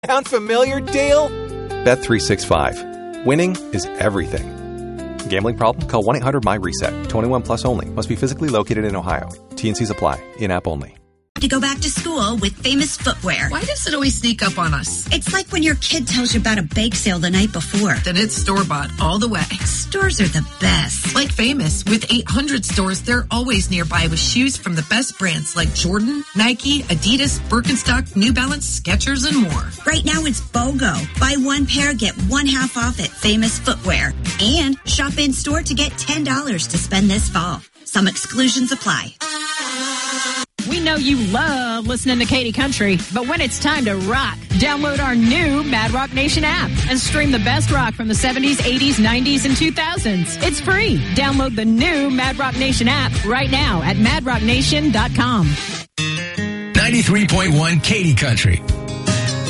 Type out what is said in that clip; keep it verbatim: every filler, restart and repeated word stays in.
Sound familiar, Dale? Bet three sixty-five. Winning is everything. Gambling problem? Call one eight hundred my reset. twenty-one plus only. Must be physically located in Ohio. T N Cs apply. In-app only. To go back to school with Famous Footwear. Why does it always sneak up on us? It's like when your kid tells you about a bake sale the night before. Then it's store-bought all the way. Stores are the best. Like Famous, with eight hundred stores, they're always nearby with shoes from the best brands like Jordan, Nike, Adidas, Birkenstock, New Balance, Skechers, and more. Right now it's BOGO. Buy one pair, get one half off at Famous Footwear. And shop in-store to get ten dollars to spend this fall. Some exclusions apply. We know you love listening to Katy Country, but when it's time to rock, download our new Mad Rock Nation app and stream the best rock from the seventies, eighties, nineties, and two thousands. It's free. Download the new Mad Rock Nation app right now at mad rock nation dot com. ninety-three point one Katy Country.